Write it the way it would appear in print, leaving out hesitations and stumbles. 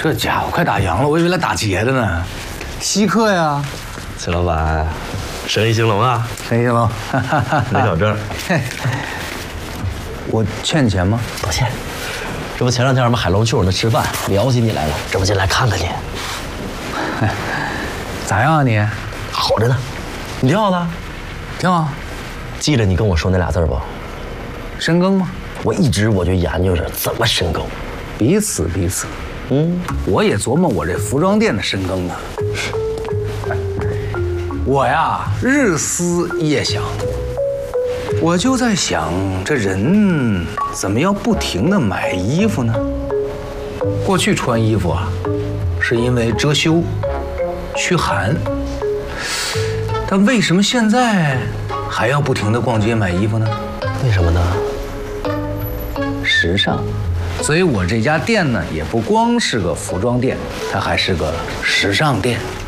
这家伙快打烊了，我以为来打劫的呢。稀客呀， 崔老板，生意兴隆啊！ 生意兴隆， 没小郑。 我欠你钱吗？ 不欠。这不前两天我们海龙去我那吃饭，聊起你来了，这不进来看看你。 咋样啊你？ 好着呢。你挺好的。 挺好。 记着你跟我说那俩字不？ 深耕吗？ 我一直就研究着怎么深耕。 彼此。我也琢磨我这服装店的深耕呢。我呀，日思夜想，我就在想，这人怎么要不停地买衣服呢？过去穿衣服啊，是因为遮羞、驱寒，但为什么现在还要不停地逛街买衣服呢？ 为什么呢？ 时尚。所以我这家店呢，也不光是个服装店，它还是个时尚店。